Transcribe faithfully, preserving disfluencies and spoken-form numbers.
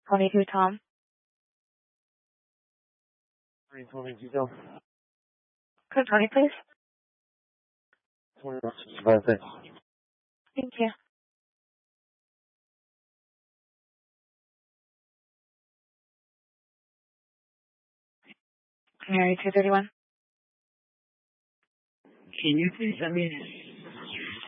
twenty-two, Tom. twenty detail. Code twenty, please. twenty sixty-five, thanks. Thank you. Canary two thirty-one. Can you please send me